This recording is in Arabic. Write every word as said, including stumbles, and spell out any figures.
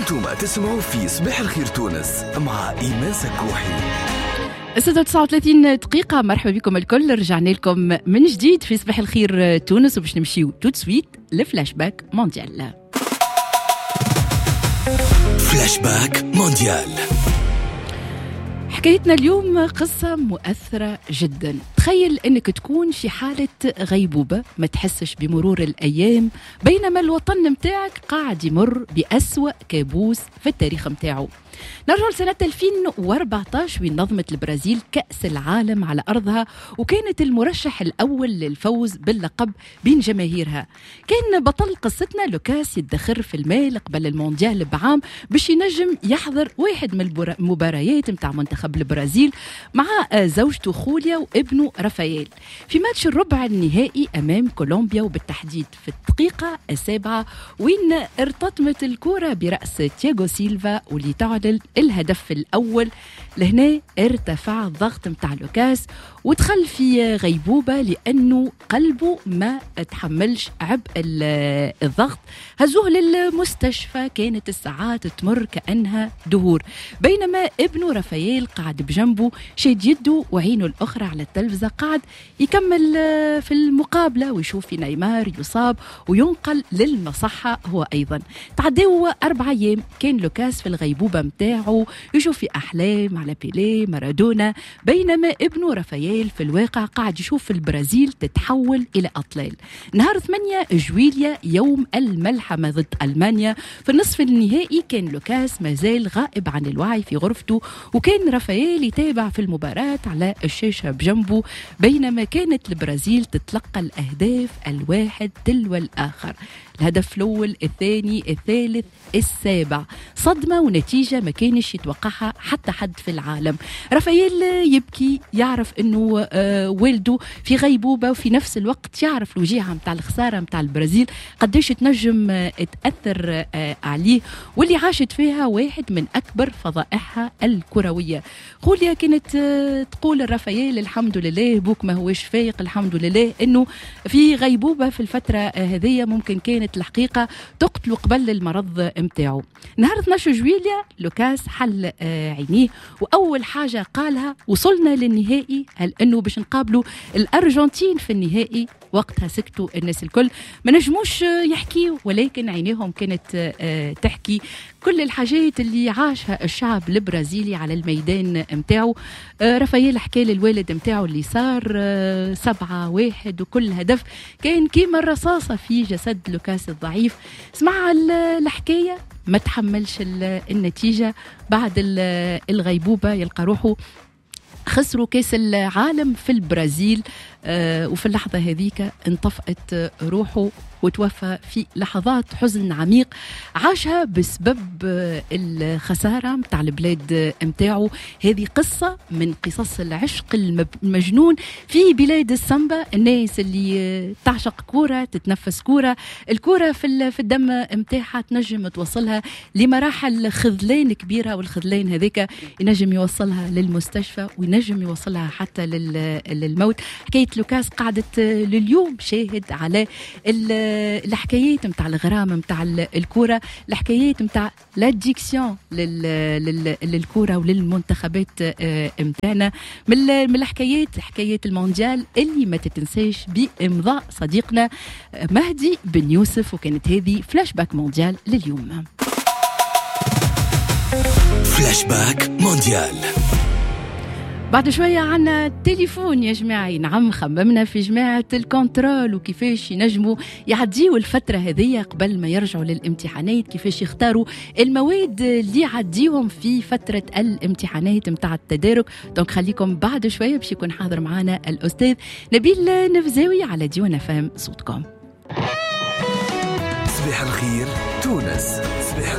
انتم تسمعوا في صباح الخير تونس مع إيمان سكوحي. ستة وتسعة وثلاثين دقيقة. مرحبا بكم الكل، رجعنا لكم من جديد في صباح الخير تونس، وباش نمشيو توت سويت لفلاش باك مونديال. فلاش باك مونديال. حكايتنا اليوم قصة مؤثرة جدا. تخيل انك تكون في حالة غيبوبة، ما تحسش بمرور الايام، بينما الوطن متاعك قاعد يمر بأسوأ كابوس في التاريخ متاعه. نرجع لسنة ألفين وأربعة عشر وين نظمت البرازيل كأس العالم على أرضها، وكانت المرشح الأول للفوز باللقب بين جماهيرها. كان بطل قصتنا لوكاس يدخر في المال قبل المونديال بعام باش ينجم يحضر واحد من المباريات متاع منتخب البرازيل مع زوجته خوليا وابنه رافائيل في ماتش الربع النهائي أمام كولومبيا، وبالتحديد في الدقيقة السابعة وين ارتطمت الكرة برأس تياغو سيلفا واللي تعدل الهدف الأول. لهنا ارتفع الضغط متاع لوكاس ودخل في غيبوبة لأنه قلبه ما تحملش عبء الضغط. هزوه للمستشفى، كانت الساعات تمر كأنها دهور، بينما ابنه رافائيل قاعد بجنبه شاد يده وعينه الأخرى على التلفزة، قاعد يكمل في المقابلة ويشوف في نيمار يصاب وينقل للمصحة هو أيضا. تعدوا أربع أيام، كان لوكاس في الغيبوبة متاعه يشوف في أحلام على بيليه مارادونا، بينما ابنه رافائيل في الواقع قاعد يشوف البرازيل تتحول إلى أطلال. نهار ثمانية جويليا يوم الملحمة ضد ألمانيا في النصف النهائي، كان لوكاس مازال غائب عن الوعي في غرفته، وكان رافائيل يتابع في المباراة على الشاشة بجنبه، بينما كانت البرازيل تتلقى الأهداف الواحد تلو الآخر، الهدف الأول الثاني الثالث السابع. صدمة ونتيجة ما كانش يتوقعها حتى حد في العالم. رافائيل يبكي، يعرف انه آه والده في غيبوبة، وفي نفس الوقت يعرف الوجيعة متاع الخسارة متاع البرازيل قديش تنجم آه تأثر آه عليه، واللي عاشت فيها واحد من أكبر فضائحها الكروية. خوليا كانت آه تقول لرافائيل الحمد لله بوك ما هوش فايق، الحمد لله انه في غيبوبة في الفترة آه هذه، ممكن كانت الحقيقة تقتله قبل المرض متاعه. نهار اثني عشر جويليا لوكاس حل آه عينيه، وأول حاجة قالها وصلنا للنهائي، هل أنه باش نقابلوا الأرجنتين في النهائي. وقتها سكتوا الناس الكل، ما نجموش يحكيوا، ولكن عينيهم كانت آه تحكي كل الحاجات اللي عاشها الشعب البرازيلي على الميدان متاعه. آه رافائيل حكى للوالد متاعه اللي صار آه سبعة واحد، وكل هدف كان كيما الرصاصة في جسد لوكاس الضعيف. اسمع الحكاية، ما تحملش النتيجة بعد الغيبوبة، يلقى روحه خسروا كاس العالم في البرازيل. آه وفي اللحظة هذيك انطفأت روحه وتوفى في لحظات حزن عميق عاشها بسبب الخسارة متاع البلاد متاعه. هذه قصة من قصص العشق المجنون في بلاد السامبا، الناس اللي تعشق كورة، تتنفس كورة، الكورة في في الدم متاعها تنجم توصلها لمراحل خذلان كبيرة، والخذلان هذيك ينجم يوصلها للمستشفى وينجم يوصلها حتى للموت. حكاية لوكاس قعدت لليوم شاهد على الحكايات متاع الغرام متاع الكورة، الحكايات متاع لاديكسيون للكورة وللمنتخبات متاعنا. من الحكايات حكايات المونديال اللي ما تتنساش بإمضاء صديقنا مهدي بن يوسف. وكانت هذه فلاش باك مونديال لليوم. فلاش باك مونديال. بعد شوية عنا تليفون يا جماعة. نعم، خممنا في جماعة الكنترول وكيفاش ينجموا يعديوا الفترة هذه قبل ما يرجعوا للامتحانات، كيفاش يختاروا المواد اللي يعديهم في فترة الامتحانات متاع التدارك. دونك خليكم بعد شوية باش يكون حاضر معنا الأستاذ نبيل نفزاوي على ديوان اف ام صوتكم. صباح الخير تونس. صباح